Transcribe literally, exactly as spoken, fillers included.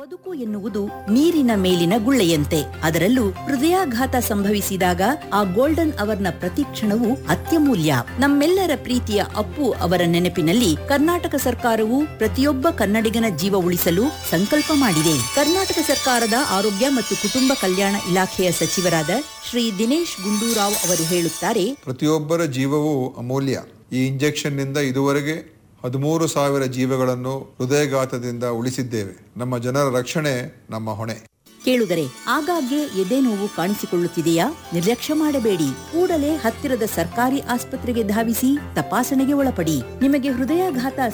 ಬದುಕು ಎನ್ನುವುದು ನೀರಿನ ಮೇಲಿನ ಗುಳ್ಳೆಯಂತೆ. ಅದರಲ್ಲೂ ಹೃದಯಾಘಾತ ಸಂಭವಿಸಿದಾಗ ಆ ಗೋಲ್ಡನ್ ಅವರ್ನ ಪ್ರತಿಕ್ಷಣವು ಅತ್ಯಮೂಲ್ಯ. ನಮ್ಮೆಲ್ಲರ ಪ್ರೀತಿಯ ಅಪ್ಪು ಅವರ ನೆನಪಿನಲ್ಲಿ ಕರ್ನಾಟಕ ಸರ್ಕಾರವು ಪ್ರತಿಯೊಬ್ಬ ಕನ್ನಡಿಗನ ಜೀವ ಉಳಿಸಲು ಸಂಕಲ್ಪ ಮಾಡಿದೆ. ಕರ್ನಾಟಕ ಸರ್ಕಾರದ ಆರೋಗ್ಯ ಮತ್ತು ಕುಟುಂಬ ಕಲ್ಯಾಣ ಇಲಾಖೆಯ ಸಚಿವರಾದ ಶ್ರೀ ದಿನೇಶ್ ಗುಂಡೂರಾವ್ ಅವರು ಹೇಳುತ್ತಾರೆ, ಪ್ರತಿಯೊಬ್ಬರ ಜೀವವೂ ಅಮೂಲ್ಯ. ಈ ಇಂಜೆಕ್ಷನ್ ನಿಂದ ಇದುವರೆಗೆ ಹದಿಮೂರು ಸಾವಿರ ಜೀವಗಳನ್ನು ಹೃದಯಘಾತದಿಂದ ಉಳಿಸಿದ್ದೇವೆ. ನಮ್ಮ ಜನರ ರಕ್ಷಣೆ ನಮ್ಮ ಹೊಣೆ. ಕೇಳುಗರೆ, ಆಗಾಗ್ಗೆ ಎದೆ ನೋವು ಕಾಣಿಸಿಕೊಳ್ಳುತ್ತಿದೆಯಾ? ನಿರ್ಲಕ್ಷ್ಯ ಮಾಡಬೇಡಿ. ಕೂಡಲೇ ಹತ್ತಿರದ ಸರ್ಕಾರಿ ಆಸ್ಪತ್ರೆಗೆ ಧಾವಿಸಿ ತಪಾಸಣೆಗೆ ಒಳಪಡಿ. ನಿಮಗೆ ಹೃದಯಾಘಾತ